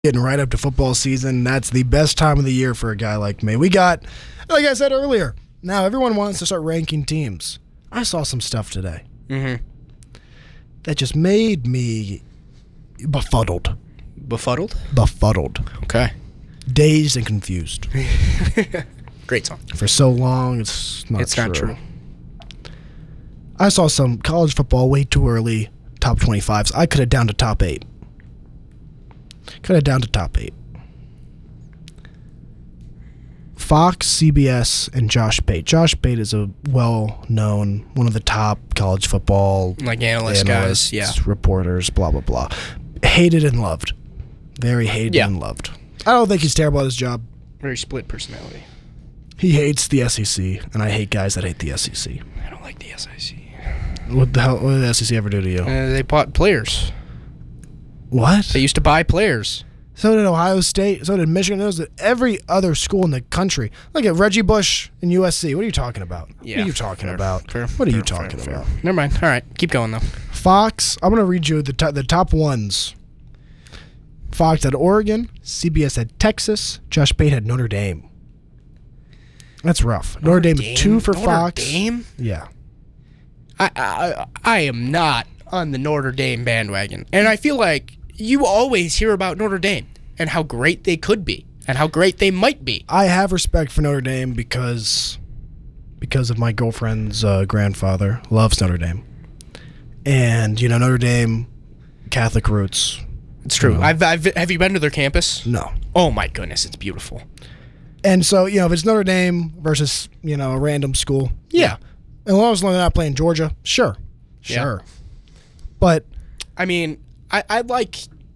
getting right up to football season. That's the best time of the year for a guy like me. We got, like I said earlier, now everyone wants to start ranking teams. I saw some stuff today that just made me befuddled. Befuddled? Befuddled. Okay. Dazed and confused. Great song. For so long, it's not true. I saw some college football way too early, top 25s. I could have down to top 8. Fox, CBS, and Josh Pate. Josh Pate is a well-known, one of the top college football analysts, guys, yeah, reporters, blah, blah, blah. Hated and loved. Very hated and loved. I don't think he's terrible at his job. Very split personality. He hates the SEC, and I hate guys that hate the SEC. I don't like the SEC. What the hell? What did the SEC ever do to you? They bought players. What? They used to buy players. So did Ohio State. So did Michigan. Those did every other school in the country. Look at Reggie Bush and USC. What are you talking about? Yeah, what are you talking about? Fair, what are you talking about? Never mind. All right. Keep going, though. Fox. I'm going to read you the top ones. Fox had Oregon. CBS had Texas. Josh Pate had Notre Dame. That's rough. Notre Dame is 2 for Fox. Notre Dame? Yeah. I am not on the Notre Dame bandwagon. And I feel like you always hear about Notre Dame and how great they could be and how great they might be. I have respect for Notre Dame because of my girlfriend's grandfather loves Notre Dame. And, Notre Dame, Catholic roots. It's true. Have you been to their campus? No. Oh, my goodness. It's beautiful. And so, if it's Notre Dame versus, a random school. Yeah. And as long as they're not playing Georgia, sure. Yeah. But I mean, I like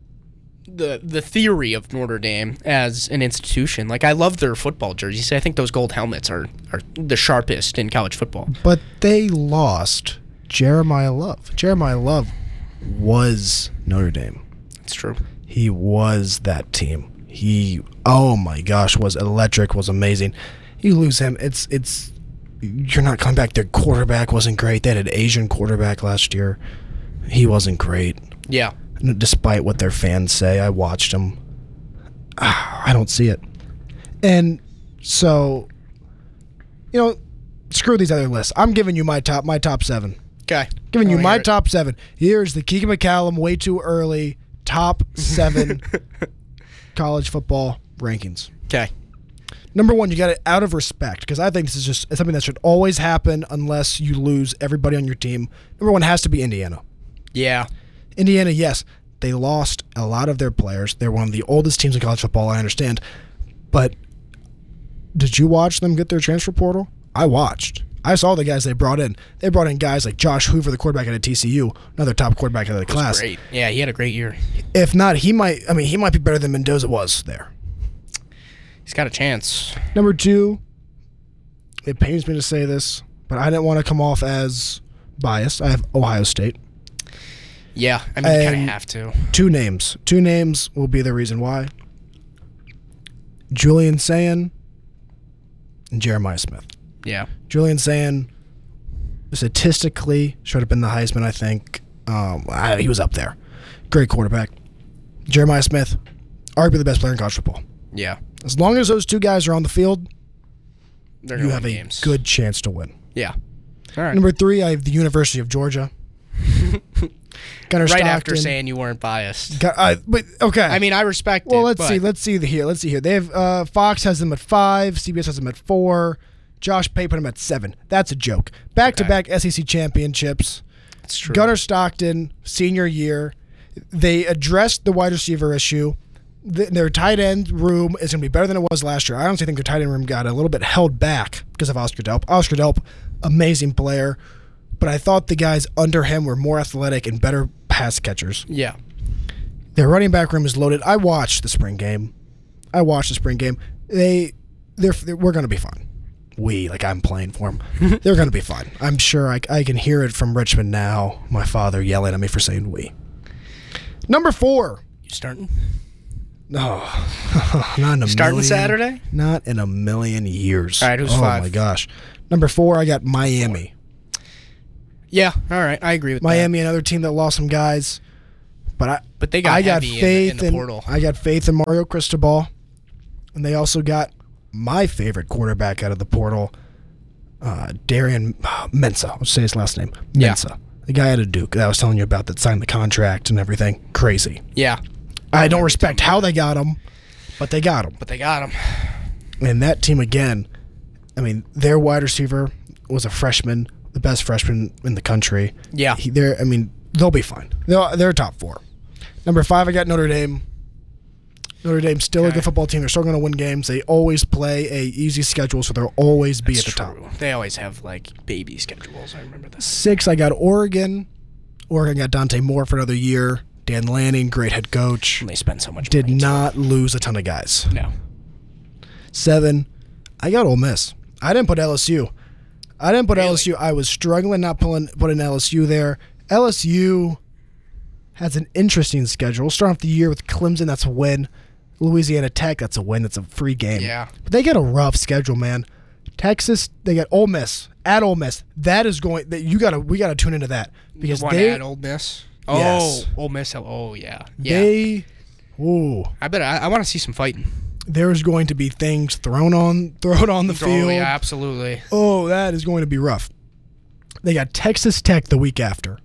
the theory of Notre Dame as an institution. Like, I love their football jerseys. I think those gold helmets are the sharpest in college football. But they lost Jeremiah Love. Jeremiah Love was Notre Dame. It's true. He was that team. He, oh my gosh, was electric, was amazing. You lose him, it's you're not coming back. Their quarterback wasn't great. They had an Asian quarterback last year. He wasn't great. Yeah. Despite what their fans say, I watched him. I don't see it. And so, screw these other lists. I'm giving you my top 7. Okay. Giving you my top 7. Here's the Keegan McCallum way too early top 7 college football rankings. Okay. Number 1, you got it out of respect, because I think this is just something that should always happen unless you lose everybody on your team. Number 1 has to be Indiana. Yeah. Indiana, yes, they lost a lot of their players. They're one of the oldest teams in college football, I understand. But did you watch them get their transfer portal? I watched. I saw the guys they brought in. They brought in guys like Josh Hoover, the quarterback out of TCU, another top quarterback out of the class. Great. Yeah, he had a great year. If not, he might be better than Mendoza was there. He's got a chance. Number 2, it pains me to say this, but I didn't want to come off as biased. I have Ohio State. Yeah, I mean, you kind of have to. 2 names. 2 names will be the reason why. Julian Sayin and Jeremiah Smith. Yeah. Julian Sayin statistically should have been the Heisman, I think. He was up there. Great quarterback. Jeremiah Smith, arguably the best player in college football. Yeah. As long as those 2 guys are on the field, you have a good chance to win. Yeah. All right. Number 3, I have the University of Georgia. Gunnar Stockton. After saying you weren't biased. But okay. I mean, I respect it. Well, let's see here. They have Fox has them at 5, CBS has them at 4, Josh Pate put him at 7. That's a joke. Back-to-back SEC championships. That's true. Gunnar Stockton, senior year. They addressed the wide receiver issue. Their tight end room is going to be better than it was last year. I honestly think their tight end room got a little bit held back because of Oscar Delp. Oscar Delp, amazing player, but I thought the guys under him were more athletic and better pass catchers. Yeah. Their running back room is loaded. I watched the spring game. We're going to be fine. I'm playing for them. They're going to be fine. I'm sure I can hear it from Richmond now. My father yelling at me for saying we. Number 4. You starting? No, not in a starting million. Saturday? Not in a million years. All right, who's 5? Oh my gosh. Number 4, I got Miami. Yeah, all right, I agree with Miami, another team that lost some guys. But they got I got heavy faith in the portal. I got faith in Mario Cristobal, and they also got my favorite quarterback out of the portal, Darian Mensa. I'll say his last name. Mensa. The guy out of Duke that I was telling you about that signed the contract and everything. Crazy. Yeah. I don't respect how they got him, but they got him. And that team again, I mean, their wide receiver was a freshman, the best freshman in the country. Yeah. They'll be fine. They're top 4. Number 5, I got Notre Dame. Notre Dame's still a good football team. They're still going to win games. They always play a easy schedule, so they'll always be at the top. They always have like baby schedules. I remember that. 6, I got Oregon. Oregon got Dante Moore for another year. Dan Lanning, great head coach. And they spend so much Did money. not lose a ton of guys. No. 7, I got Ole Miss. I didn't put LSU. LSU. I was struggling not putting LSU there. LSU has an interesting schedule. Start off the year with Clemson, that's a win. Louisiana Tech, that's a win. That's a free game. Yeah. But they get a rough schedule, man. Texas, they got Ole Miss. At Ole Miss. That is going we gotta tune into that. Because they at Ole Miss. Oh, yes. Ole Miss. Oh yeah. I bet I want to see some fighting. There's going to be things thrown on the field. Yeah, absolutely. Oh, that is going to be rough. They got Texas Tech the week after.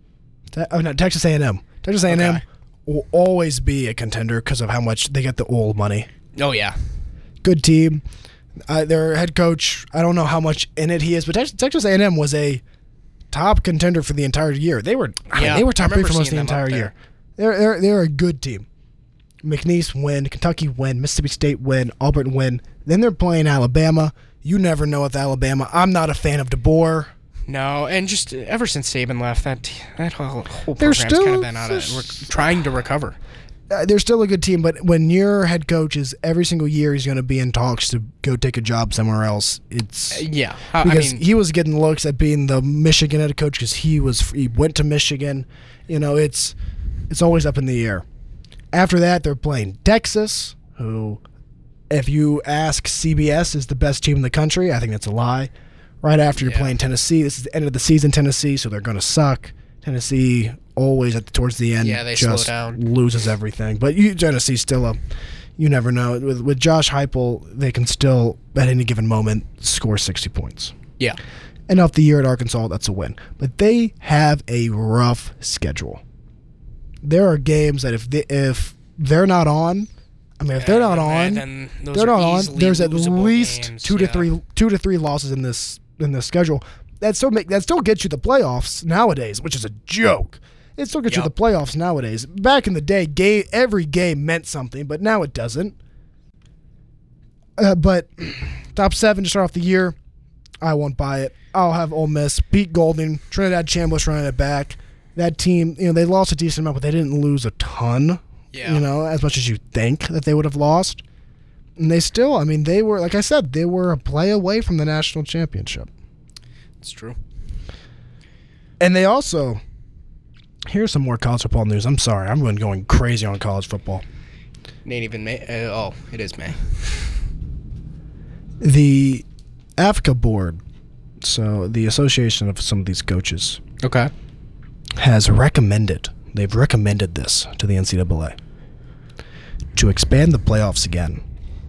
Texas A&M. Texas A&M will always be a contender because of how much they get the old money. Oh, yeah. Good team. Their head coach, I don't know how much in it he is, but Texas A&M was a top contender for the entire year. They were top 3 for most of the entire year. They're a good team. McNeese win, Kentucky win, Mississippi State win, Auburn win. Then they're playing Alabama. You never know with Alabama. I'm not a fan of DeBoer. No, and just ever since Saban left, that whole program's kind of been out of trying to recover. They're still a good team, but when your head coach is every single year he's going to be in talks to go take a job somewhere else, it's because he was getting looks at being the Michigan head coach because he went to Michigan. You know, it's always up in the air. After that, they're playing Texas, who, if you ask CBS, is the best team in the country. I think that's a lie. Right after you're playing Tennessee, this is the end of the season, Tennessee, so they're going to suck. Tennessee always towards the end they just slow down. Loses everything. But Tennessee's still you never know. With Josh Heupel, they can still, at any given moment, score 60 points. Yeah. And off the year at Arkansas, that's a win. But they have a rough schedule. There are games that if they're not on, if they're not on, there's at least games. 2 to 3 losses in this schedule. That still gets you the playoffs nowadays, which is a joke. It still gets you the playoffs nowadays. Back in the day, every game meant something, but now it doesn't. But top 7 to start off the year, I won't buy it. I'll have Ole Miss, Pete Golding, Trinidad Chambliss running it back. That team, they lost a decent amount, but they didn't lose a ton. Yeah. As much as you think that they would have lost. And they still, they were, like I said, they were a play away from the national championship. It's true. And they also, here's some more college football news. I'm sorry, I'm going crazy on college football. It ain't even May. It is May. The AFCA board, so the association of some of these coaches, has recommended this to the NCAA to expand the playoffs again,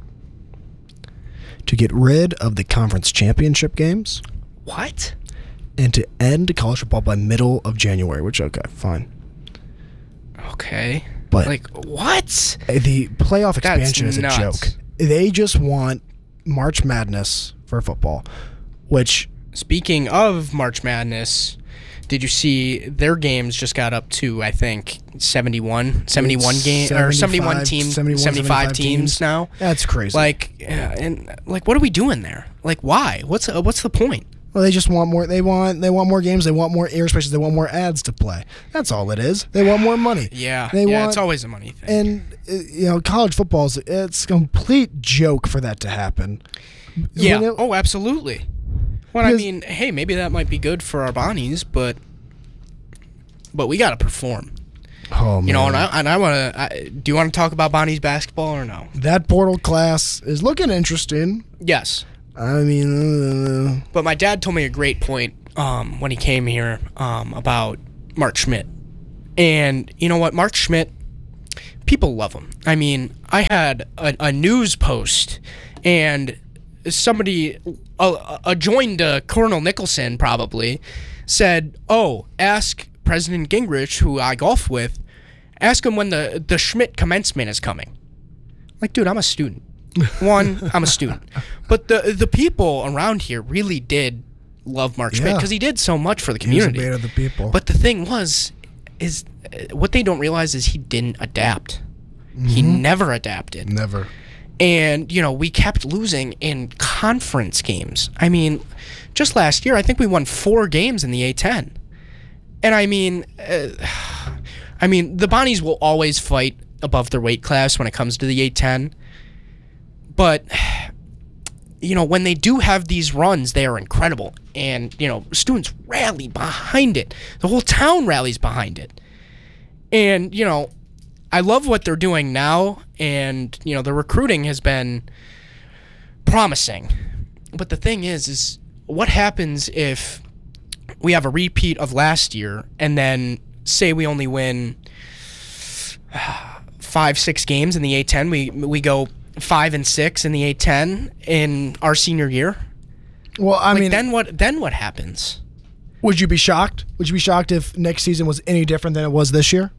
to get rid of the conference championship games. What? And to end college football by middle of January, which, okay, fine. Okay. But what? The playoff expansion is nuts. a joke. They just want March Madness for football, which... Speaking of March Madness, did you see their games just got up to, I think, 71 games or 71 teams, 75 teams now? That's crazy. What are we doing there? Why? What's the point? Well, they just want more. They want more games. They want more airspaces. They want more ads to play. That's all it is. They want more money. It's always a money thing. And college football it's a complete joke for that to happen. Yeah. Absolutely. Well, hey, maybe that might be good for our Bonnies, but we got to perform. Oh man. And I want to. Do you want to talk about Bonnies basketball or no? That portal class is looking interesting. Yes. But my dad told me a great point when he came here about Mark Schmidt And you know what? Mark Schmidt, people love him. I mean, I had a news post, and somebody joined Colonel Nicholson probably said, "Oh, ask President Gingrich, who I golf with, ask him when the Schmidt commencement is coming." Like, dude, I'm a student. One, I'm a student. But the people around here really did love Mark Schmidt because he did so much for the community. He was a man of the people. But the thing is what they don't realize is he didn't adapt. He never adapted. Never. And, you know, we kept losing in conference games. I mean, just last year, I think we won 4 games in the A10. And I mean, the Bonnies will always fight above their weight class when it comes to the A10. But, you know, when they do have these runs, they are incredible. And, you know, students rally behind it. The whole town rallies behind it. And, you know, I love what they're doing now. And, you know, the recruiting has been promising. But the thing is what happens if we have a repeat of last year and then say we only win 5-6 games in the A10? We go 5-6 in the A10 in our senior year. Well, I mean, then what happens? Would you be shocked? Would you be shocked if next season was any different than it was this year?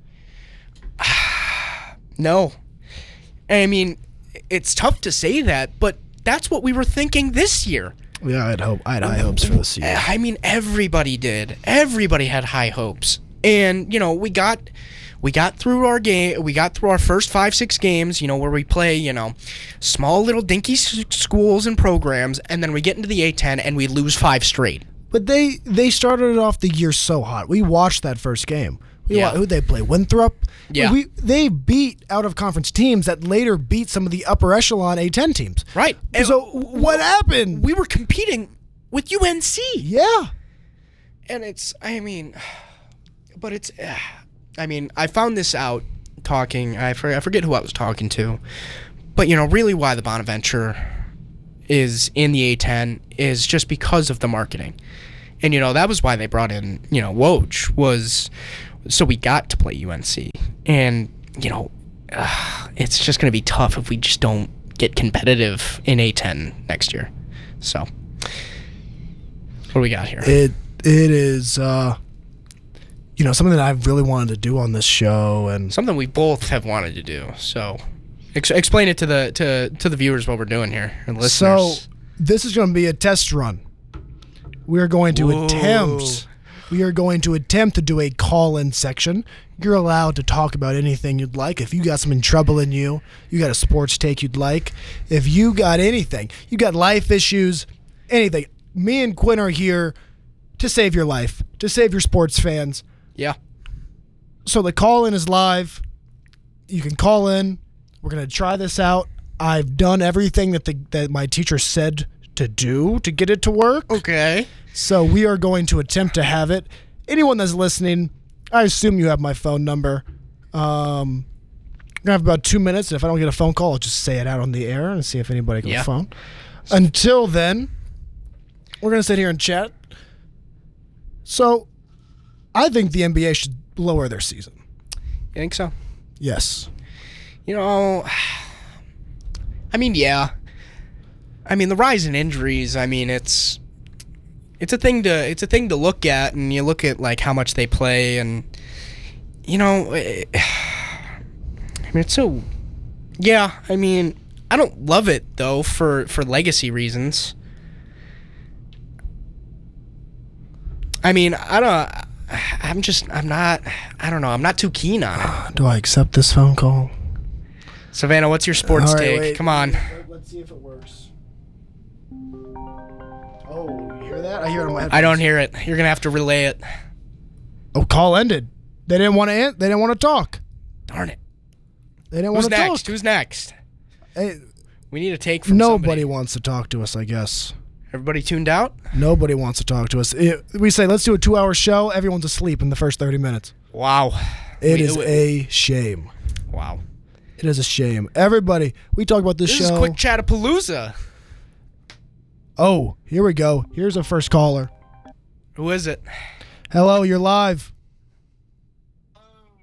No. I mean, it's tough to say that, but that's what we were thinking this year. Yeah, I had high hopes for this year. I mean, everybody did. Everybody had high hopes. And, you know, we got through our game. We got through our first 5-6 games, you know, where we play, you know, small little dinky schools and programs, and then we get into the A10 and we lose 5 straight. But they started off the year so hot. We watched that first game. Who'd they play? Winthrop? Yeah. They beat out-of-conference teams that later beat some of the upper echelon A10 teams. Right. So what happened? We were competing with UNC. Yeah. And I found this out talking, I forget who I was talking to, but, you know, really why the Bonaventure is in the A10 is just because of the marketing. And, you know, that was why they brought in, you know, Woj, was so we got to play UNC. And, you know, it's just going to be tough if we just don't get competitive in A10 next year. So, what do we got here? It is, you know, something that I've really wanted to do on this show, and something we both have wanted to do. So, explain it to the viewers what we're doing here and listeners. So, this is going to be a test run. We are going to attempt to do a call-in section. You're allowed to talk about anything you'd like. If you got something troubling you, you got a sports take you'd like. If you got anything, you got life issues, anything. Me and Quinn are here to save your life, to save your sports fans. Yeah. So the call-in is live. You can call in. We're going to try this out. I've done everything that my teacher said to do to get it to work. Okay. So we are going to attempt to have it. Anyone that's listening, I assume you have my phone number. I'm going to have about 2 minutes. If I don't get a phone call, I'll just say it out on the air and see if anybody can phone. Until then, we're going to sit here and chat. So I think the NBA should lower their season. You think so? Yes. You know, I mean, yeah. I mean, the rise in injuries, I mean, it's a thing to look at, and you look at like how much they play, and you know, I mean, it's so, yeah. I mean, I don't love it though for legacy reasons. I mean, I'm not too keen on it. Do I accept this phone call? Savannah, what's your sports take? Wait, Come on. Let's see if it works. Oh, you hear that? I hear it on my headphones. I don't hear it. You're gonna have to relay it. Oh, call ended. They didn't want to. They didn't want to talk. Darn it. They didn't want to talk. Who's next? Hey, we need a take from nobody somebody. wants to talk to us, I guess. Everybody tuned out? Nobody wants to talk to us. We say, let's do a 2-hour show. Everyone's asleep in the first 30 minutes. Wow. It is a shame. Wow. It is a shame. Everybody, we talk about this show. This is Quick Chatapalooza. Oh, here we go. Here's our first caller. Who is it? Hello, you're live.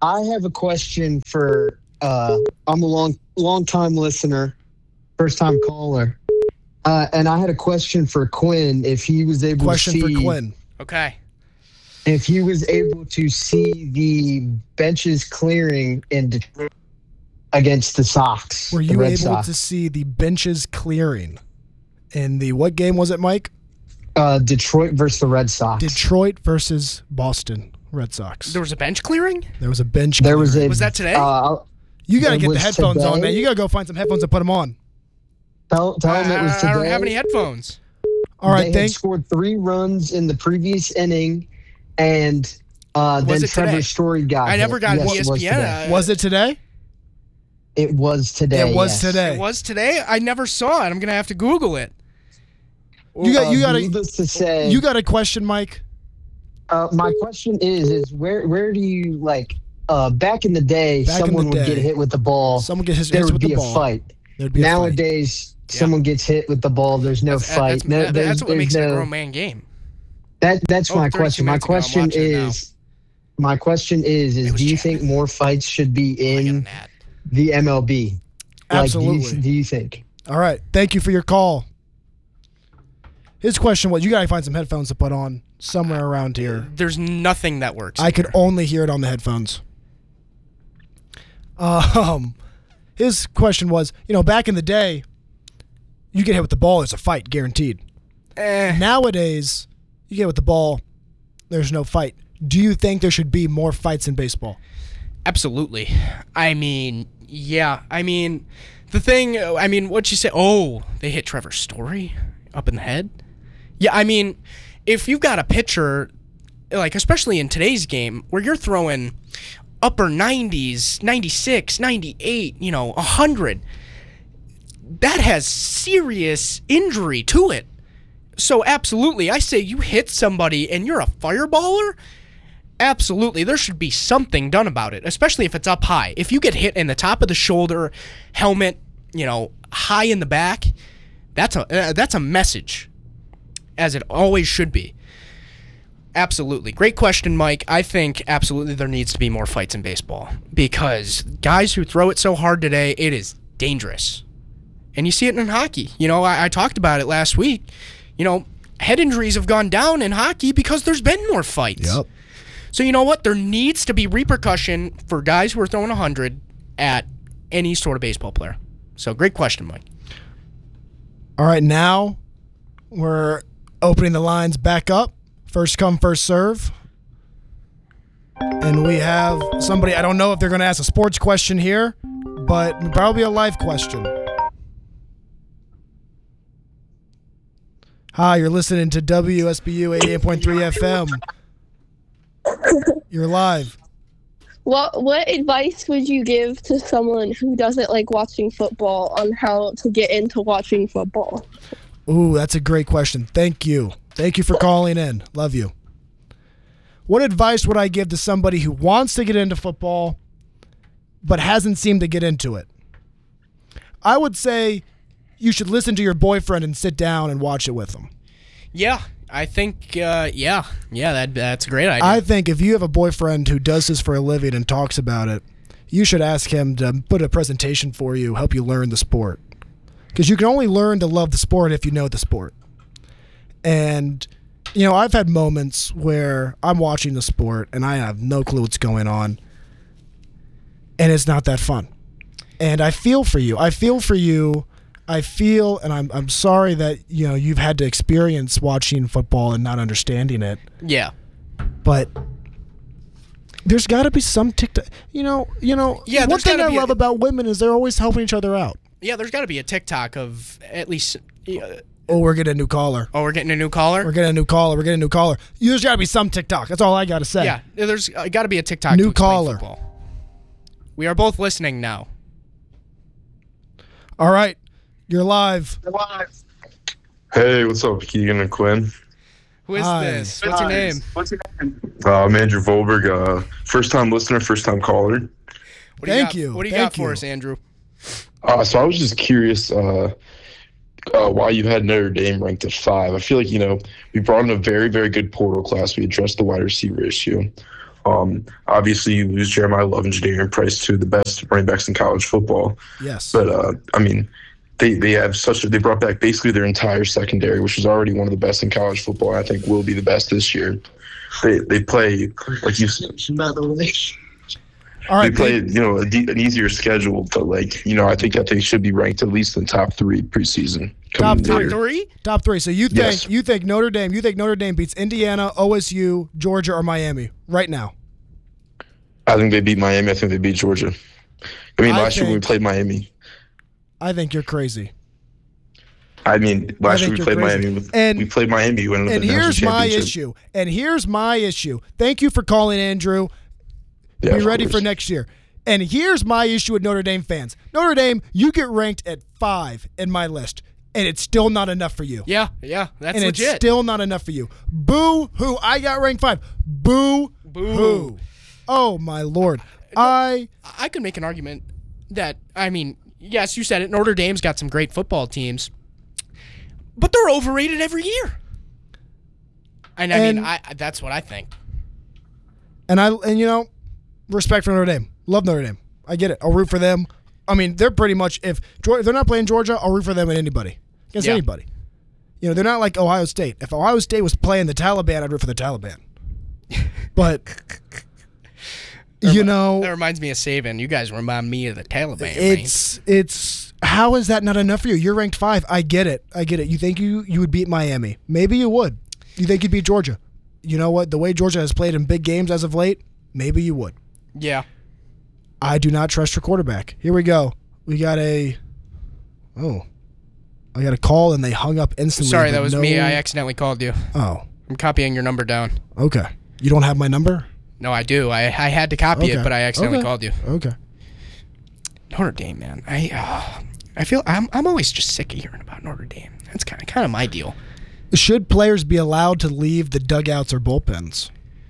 I have a question for. I'm a long time listener, first time caller, and I had a question for Quinn. If he was able to see, for Quinn. Okay. if he was able to see the benches clearing in Detroit against the Sox. Were the you Red able Sox. to see the benches clearing in the what game was it, Mike? Detroit versus the Red Sox? Detroit versus Boston Red Sox. There was a bench clearing? There was a bench. There was clearing. a. Was that today? You gotta it get the was headphones on, today? man. You gotta go find some headphones and put them on. Tell him it was today. I don't have any headphones. All right, They had scored 3 runs in the previous inning, and then it Trevor today? Story got. I never hit. got Yes, it was ESPN. today. Was it today? It was today. It was yes. today. It was today? I never saw it. I'm going to have to Google it. You got Needless to say, you got a question, Mike? my question is where do you like? Back in the day, Back in someone the would day, get hit with the ball. Someone gets his There hits would with be the a ball. fight. There'd be a fight. Nowadays, someone gets hit with the ball. There's no fight. That's what makes it a no, grown man game. That's my 32 question. My minutes ago, I'm question watching it now. is. My question is was do you Chapman. think more fights should be I got in an ad. the MLB? Absolutely. Do you think? All right. Thank you for your call. His question was, you gotta find some headphones to put on somewhere around here. There's nothing that works. I could here. only hear it on the headphones. His question was, back in the day, you get hit with the ball, it's a fight, guaranteed. Nowadays, you get hit with the ball, there's no fight. Do you think there should be more fights in baseball? Absolutely. I mean, yeah. I mean, what'd you say? Oh, they hit Trevor Story up in the head? Yeah, I mean, if you've got a pitcher, like especially in today's game, where you're throwing upper 90s, 96, 98, 100, that has serious injury to it. So absolutely, I say you hit somebody and you're a fireballer, absolutely, there should be something done about it, especially if it's up high. If you get hit in the top of the shoulder, helmet, high in the back, that's a message, as it always should be. Absolutely. Great question, Mike. I think absolutely there needs to be more fights in baseball because guys who throw it so hard today, it is dangerous. And you see it in hockey. I talked about it last week. Head injuries have gone down in hockey because there's been more fights. Yep. So you know what? There needs to be repercussion for guys who are throwing 100 at any sort of baseball player. So great question, Mike. All right, now we're opening the lines back up. First come, first serve. And we have somebody, I don't know if they're going to ask a sports question here, but probably a life question. Hi, you're listening to WSBU 88.3 FM. You're live. What advice would you give to someone who doesn't like watching football on how to get into watching football? Ooh, that's a great question. Thank you. Thank you for calling in. Love you. What advice would I give to somebody who wants to get into football but hasn't seemed to get into it? I would say you should listen to your boyfriend and sit down and watch it with him. Yeah, I think, that's a great idea. I think if you have a boyfriend who does this for a living and talks about it, you should ask him to put a presentation for you, help you learn the sport. Because you can only learn to love the sport if you know the sport. And, I've had moments where I'm watching the sport and I have no clue what's going on. And it's not that fun. And I feel for you. And I'm sorry that, you've had to experience watching football and not understanding it. Yeah. But there's got to be some TikTok. Yeah, one there's thing gotta I be love about women is they're always helping each other out. Yeah, there's got to be a TikTok of at least... Oh, we're getting a new caller. we're getting a new caller? We're getting a new caller. There's got to be some TikTok. That's all I got to say. Yeah, there's got to be a TikTok New to explain caller. football. We are both listening now. All right. You're live. Hey, what's up, Keegan and Quinn? Who is Hi. this? What's your name? I'm Andrew Volberg, first-time listener, first-time caller. What Thank do you. What do you Thank got for you. us, Andrew? So I was just curious why you had Notre Dame ranked at 5. I feel like, we brought in a very, very good portal class. We addressed the wide receiver issue. Obviously, you lose Jeremiah Love and Jadarian Price, two of the best running backs in college football. Yes. But I mean, they have they brought back basically their entire secondary, which is already one of the best in college football. I think will be the best this year. They play like you said. All right. They play an easier schedule, but I think that they should be ranked at least in top 3 preseason. Top year. three? Top 3. So you think Yes. you think Notre Dame beats Indiana, OSU, Georgia, or Miami right now? I think they beat Miami. I think they beat Georgia. I mean, last year when we think- played Miami. I think you're crazy. I mean, last year think we you're played crazy. Miami. And- We played Miami. We ended up And in the national here's my championship. issue. Thank you for calling, Andrew. Yeah, Be of ready for course. next year. And here's my issue with Notre Dame fans. Notre Dame, you get ranked at 5 in my list, and it's still not enough for you. Yeah, that's And legit. it's still not enough for you. Boo hoo. I got ranked 5. Boo hoo. Oh, my Lord. I could make an argument that, I mean, yes, you said it. Notre Dame's got some great football teams, but they're overrated every year. And that's what I think. And respect for Notre Dame. Love Notre Dame. I get it. I'll root for them. I mean, they're pretty much, if they're not playing Georgia, I'll root for them against anybody. They're not like Ohio State. If Ohio State was playing the Taliban, I'd root for the Taliban. But, That reminds me of Saban. You guys remind me of the Taliban. it's how is that not enough for you? You're ranked 5. I get it. You think you would beat Miami. Maybe you would. You think you'd beat Georgia. You know what? The way Georgia has played in big games as of late, maybe you would. Yeah. I do not trust your quarterback. Here we go. I got a call and they hung up instantly. Sorry, that was me. I accidentally called you. Oh, I'm copying your number down. okay. You don't have my number? No, I do. I had to copy it, Okay. but I accidentally Okay. called you. Okay. Notre Dame, man. I feel I'm always just sick of hearing about Notre Dame. That's kind of my deal. Should players be allowed to leave the dugouts or bullpens?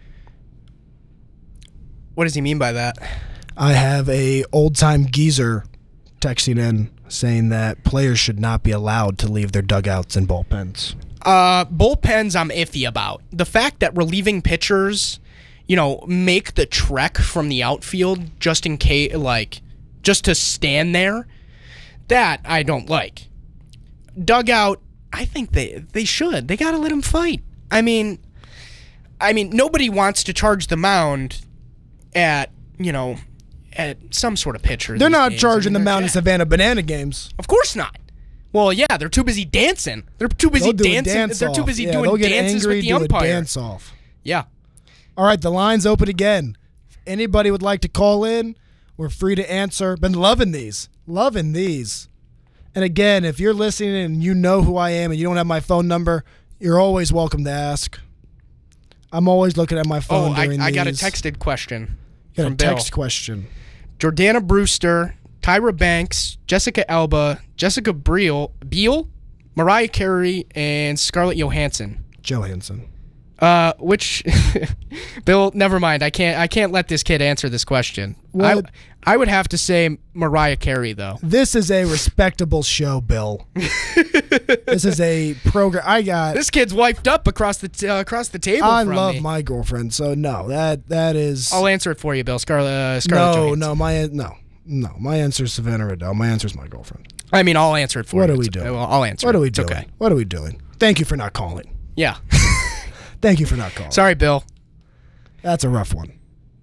What does he mean by that? I have a old-time geezer texting in saying that players should not be allowed to leave their dugouts and bullpens. Bullpens I'm iffy about. The fact that relieving pitchers, make the trek from the outfield just in case, just to stand there, that I don't like. Dugout, I think they should. They got to let them fight. I mean, nobody wants to charge the mound at some sort of pitcher. They're these not days. charging the they're Mountain jacked. Savannah Banana games. Of course not. Well, yeah, they're too busy dancing. They're too busy They'll do a dancing. dance They're too off. busy Yeah, doing they'll get dances angry, with the do a umpire. dance off. Yeah. All right, the line's open again. If anybody would like to call in, we're free to answer. Been loving these. And again, if you're listening and you know who I am and you don't have my phone number, you're always welcome to ask. I'm always looking at my phone during I got a these. texted question Got from a Bill. text question. Jordana Brewster, Tyra Banks, Jessica Alba, Jessica Biel, Mariah Carey, and Scarlett Johansson. Johansson. Which Bill, never mind. I can't let this kid answer this question. What? I would have to say Mariah Carey though. This is a respectable show, Bill. This is a program. This kid's wiped up across the table. I from love me. my girlfriend, so no, that is. I'll answer it for you, Bill. Scarlett No, Johansson. my answer is Savannah Riddell. My answer is my girlfriend. I mean, I'll answer it for you. What are we doing? Well, I'll answer. What it. are we It's doing? Okay. What are we doing? Thank you for not calling. Yeah. Thank you for not calling. Sorry, Bill. That's a rough one.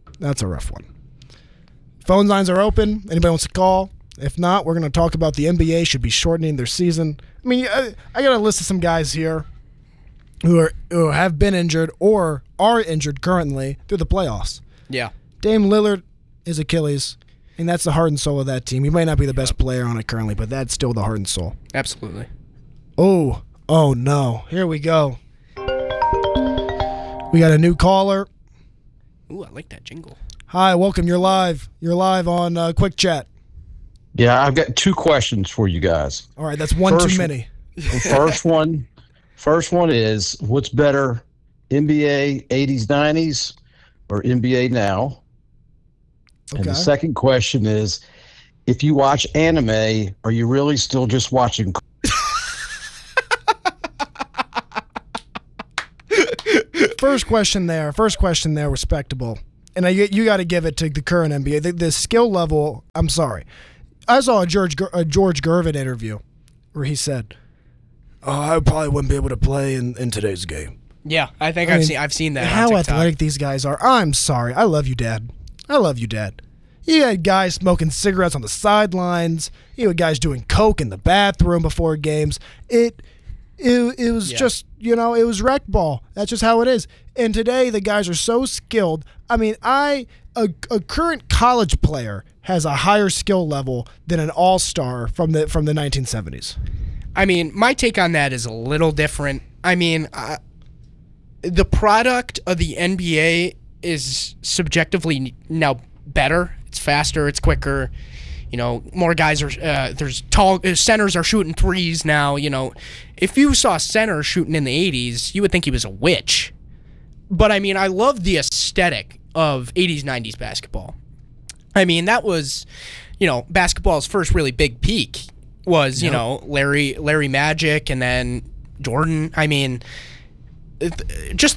Phone lines are open. Anybody wants to call? If not, we're going to talk about the NBA should be shortening their season. I mean, I got a list of some guys here who have been injured or are injured currently through the playoffs. Yeah. Dame Lillard is Achilles, and that's the heart and soul of that team. He might not be the best player on it currently, but that's still the heart and soul. Absolutely. Oh no. Here we go. We got a new caller. Ooh, I like that jingle. Hi, welcome. You're live. You're live on Quick Chat. Yeah, I've got 2 questions for you guys. All right, that's one First- too many. First one is, what's better, NBA 80s, 90s, or NBA now? And Okay. the second question is, if you watch anime, are you really still just watching? First question there, respectable. and you got to give it to the current NBA. The skill level. I'm sorry. I saw a George Gervin interview where he said, "Oh, I probably wouldn't be able to play in today's game." Yeah, I think I've seen that. How on TikTok. athletic these guys are. I'm sorry. I love you, Dad. I love you, Dad. You had guys smoking cigarettes on the sidelines. You had guys doing coke in the bathroom before games. It was just, it was rec ball. That's just how it is. And today the guys are so skilled. I mean, a current college player has a higher skill level than an all-star from the 1970s. I mean, my take on that is a little different. I mean, the product of the NBA is subjectively now better. It's faster. It's quicker. More guys are. There's tall centers are shooting threes now. If you saw a center shooting in the '80s, you would think he was a witch. But I mean, I love the aesthetic of '80s, '90s basketball. I mean, that was, basketball's first really big peak was Larry Magic and then Jordan. I mean, just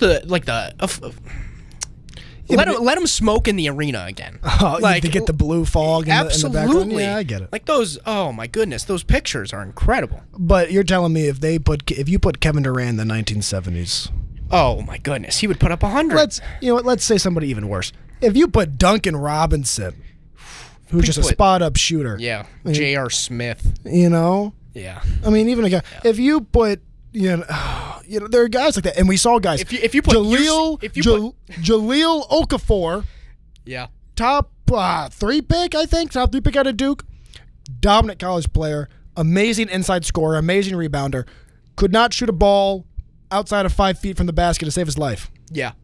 let him smoke in the arena again. Oh, to get the blue fog in the background? Absolutely. Yeah, I get it. Like those, oh my goodness, those pictures are incredible. But you're telling me if you put Kevin Durant in the 1970s. Oh my goodness, he would put up 100. Let's say somebody even worse. If you put Duncan Robinson, who's just a spot-up shooter. Yeah, J.R. Smith. Yeah. I mean, even a guy. Yeah. If you put, there are guys like that, and we saw guys. If you put Jaleel Okafor. Yeah. Top 3 pick, I think. Top 3 pick out of Duke. Dominant college player. Amazing inside scorer. Amazing rebounder. Could not shoot a ball outside of 5 feet from the basket to save his life. Yeah.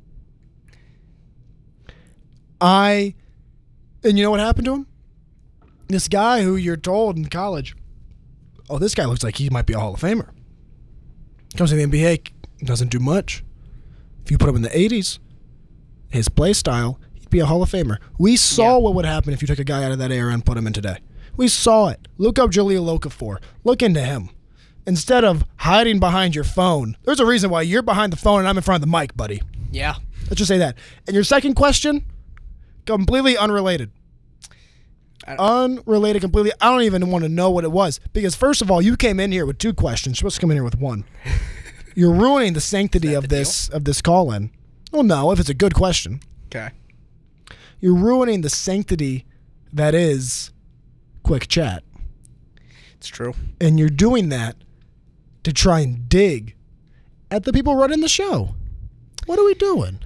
And you know what happened to him? This guy who you're told in college, this guy looks like he might be a Hall of Famer. Comes to the NBA, doesn't do much. If you put him in the 80s, his play style, he'd be a Hall of Famer. We saw what would happen if you took a guy out of that era and put him in today. We saw it. Look up Jaleel Okafor. Look into him. Instead of hiding behind your phone, there's a reason why you're behind the phone and I'm in front of the mic, buddy. Yeah. Let's just say that. And your second question, completely unrelated. Unrelated completely. I don't even want to know what it was. Because first of all, you came in here with 2 questions. You're supposed to come in here with 1. You're ruining the sanctity of this call-in. Well, no, if it's a good question. Okay. You're ruining the sanctity that is Quick Chat. It's true. And you're doing that to try and dig at the people running the show. What are we doing?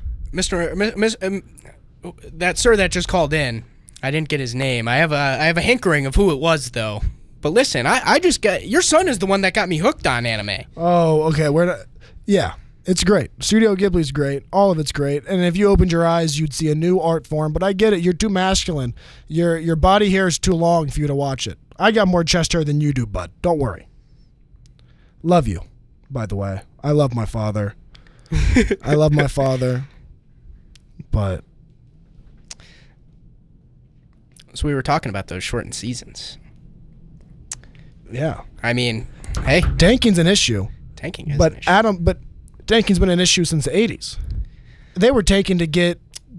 That sir that just called in, I didn't get his name. I have a hankering of who it was, though. But listen, I just got... Your son is the one that got me hooked on anime. Oh, okay. Yeah, it's great. Studio Ghibli's great. All of it's great. And if you opened your eyes, you'd see a new art form. But I get it. You're too masculine. Your body hair is too long for you to watch it. I got more chest hair than you do, bud. Don't worry. Love you, by the way. I love my father. I love my father. But... So we were talking about those shortened seasons. Yeah. I mean, hey. Tanking's an issue. Tanking is an issue. But tanking's been an issue since the 80s. They were taking to get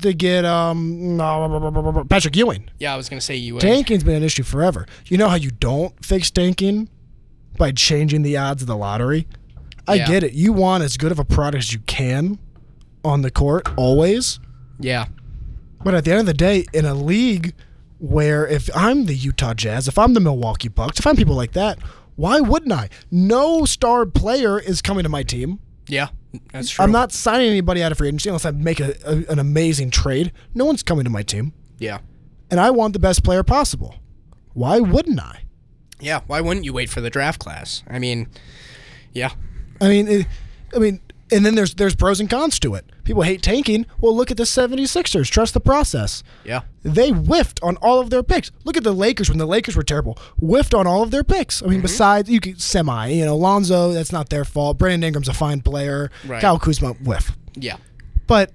Patrick Ewing. Yeah, I was going to say Ewing. Tanking's been an issue forever. You know how you don't fix tanking? By changing the odds of the lottery? I get it. You want as good of a product as you can on the court, always. Yeah. But at the end of the day, in a league where if I'm the Utah Jazz, if I'm the Milwaukee Bucks, if I'm people like that, why wouldn't I? No star player is coming to my team. Yeah, that's true. I'm not signing anybody out of free agency unless I make an amazing trade. No one's coming to my team. Yeah. And I want the best player possible. Why wouldn't I? Yeah, why wouldn't you wait for the draft class? I mean, yeah. I mean, and then there's pros and cons to it. People hate tanking. Well, look at the 76ers. Trust the process. Yeah. They whiffed on all of their picks. Look at the Lakers when the Lakers were terrible. Whiffed on all of their picks. I mean, besides, you could Lonzo, that's not their fault. Brandon Ingram's a fine player. Right. Kyle Kuzma, whiff. Yeah. But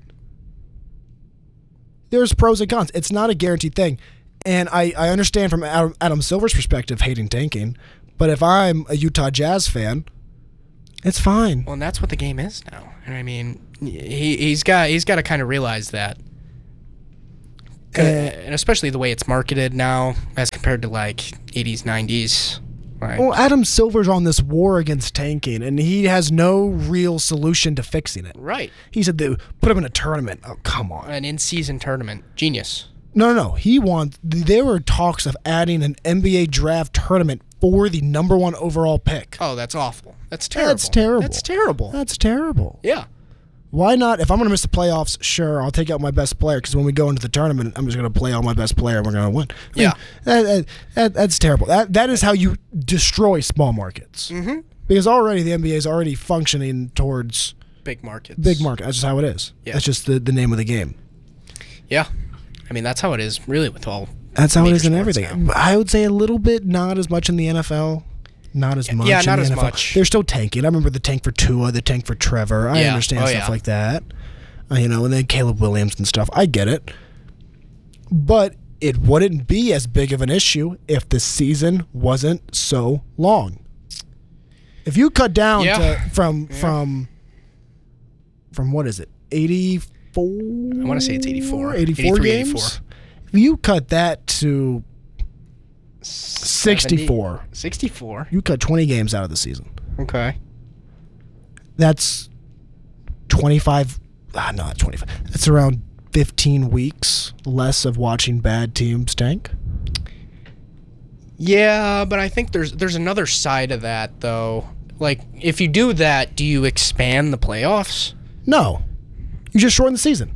there's pros and cons. It's not a guaranteed thing. And I understand from Adam Silver's perspective hating tanking. But if I'm a Utah Jazz fan, it's fine. Well, and that's what the game is now. And I mean, he's got to kind of realize that. And especially the way it's marketed now as compared to like 80s, 90s. Right. Well, Adam Silver's on this war against tanking, and he has no real solution to fixing it. Right. He said, put him in a tournament. Oh, come on. An in-season tournament. Genius. No. There were talks of adding an NBA draft tournament for the number 1 overall pick. Oh, that's awful. That's terrible. That's terrible. That's terrible. Yeah. Why not? If I'm going to miss the playoffs, sure, I'll take out my best player, because when we go into the tournament, I'm just going to play all my best player and we're going to win. That's terrible. That is how you destroy small markets. Mm-hmm. Because already the NBA is already functioning towards big markets. Big market. That's just how it is. Yeah. That's just the name of the game. Yeah. I mean, that's how it is really with all. That's how it is in sports everything. now. I would say a little bit, not as much in the NFL. Not as much. Yeah, not in as the NFL. much. They're still tanking. I remember the tank for Tua, the tank for Trevor. I Yeah. understand Oh, stuff yeah. like that. And then Caleb Williams and stuff. I get it. But it wouldn't be as big of an issue if the season wasn't so long. If you cut down from what is it? 84? I want to say it's 84. 84 games? 84. If you cut that to 64. 64. You cut 20 games out of the season. Okay. That's 25. Not 25. That's around 15 weeks less of watching bad teams tank. Yeah, but I think there's another side of that though. Like, if you do that, do you expand the playoffs? No. You just shorten the season.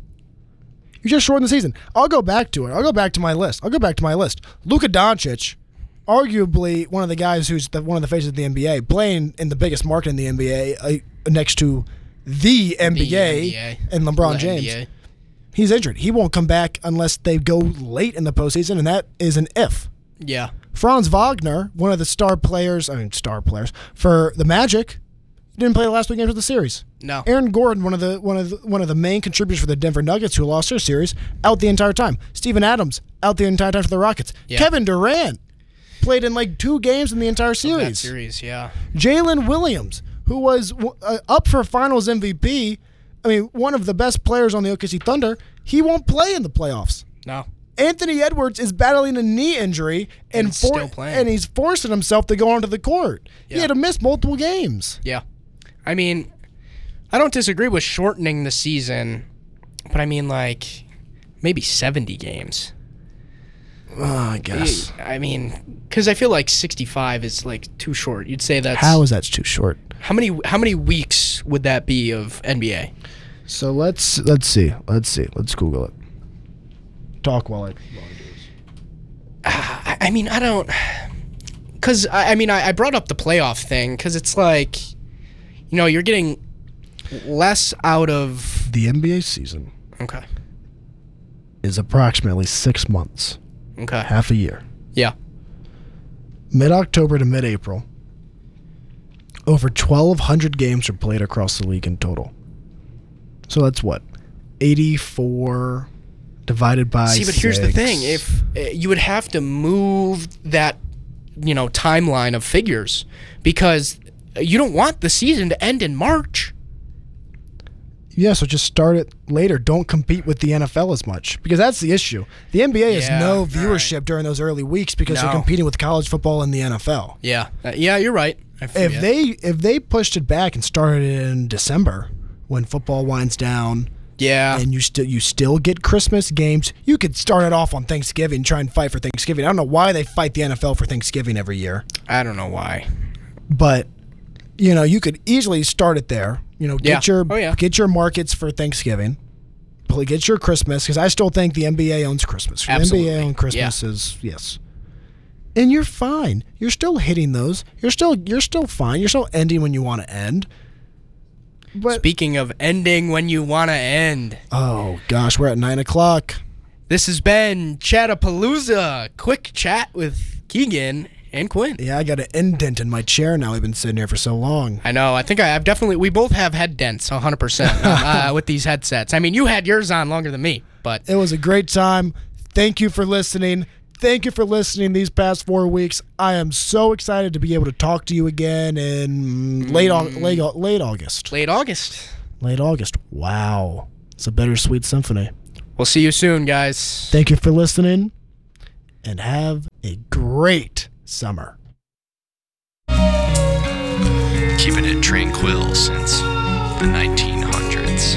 I'll go back to it. I'll go back to my list. Luka Doncic, arguably one of the guys who's one of the faces of the NBA, playing in the biggest market in the NBA next to the NBA and LeBron The James. NBA. He's injured. He won't come back unless they go late in the postseason, and that is an if. Yeah. Franz Wagner, one of the star players for the Magic, didn't play the last 2 games of the series. No. Aaron Gordon, one of the main contributors for the Denver Nuggets, who lost their series, out the entire time. Steven Adams out the entire time for the Rockets. Yeah. Kevin Durant played in like 2 games in the entire That series. series, yeah. Jalen Williams, who was up for Finals MVP, one of the best players on the OKC Thunder, he won't play in the playoffs. No. Anthony Edwards is battling a knee injury and still playing. and he's forcing himself to go onto the court. He Yeah. had to miss multiple games. Yeah. I mean, I don't disagree with shortening the season, but I mean, like, maybe 70 games. I guess. I mean, because I feel like 65 is, like, too short. You'd say that's... How is that too short? How many weeks would that be of NBA? So let's see. Let's Google it. Talk while I do this. I mean, I don't... Because, I brought up the playoff thing because it's like, you're getting less out of... The NBA season Okay. is approximately 6 months, Okay. half a year. Yeah. Mid-October to mid-April, over 1,200 games are played across the league in total. So that's what? 84 divided by See, but here's the 6. thing. If you would have to move that, timeline of figures because you don't want the season to end in March. Yeah, so just start it later. Don't compete with the NFL as much because that's the issue. The NBA has Yeah, no all viewership right. during those early weeks because they're No. competing with college football and the NFL. Yeah. Yeah, you're right. If they pushed it back and started it in December when football winds down Yeah. and you still get Christmas games, you could start it off on Thanksgiving, try and fight for Thanksgiving. I don't know why they fight the NFL for Thanksgiving every year, I don't know why. but you could easily start it there. Get Yeah. get your markets for Thanksgiving. Get your Christmas because I still think the NBA owns Christmas. Absolutely. The NBA owns Christmas is yes. And you're fine. You're still hitting those. You're still fine. You're still ending when you want to end. But Speaking of ending when you want to end, oh gosh, we're at 9:00. this has been Chatapalooza. Quick chat with Keegan and Quinn. Yeah, I got an indent in my chair now. We've been sitting here for so long. I know. I think I've definitely. We both have head dents, 100% with these headsets. I mean, you had yours on longer than me, but It was a great time. Thank you for listening. Thank you for listening these past 4 weeks. I am so excited to be able to talk to you again in late August. late August. Late August. Wow. It's a bittersweet symphony. We'll see you soon, guys. Thank you for listening, and have a great summer. Keeping it tranquil since the 19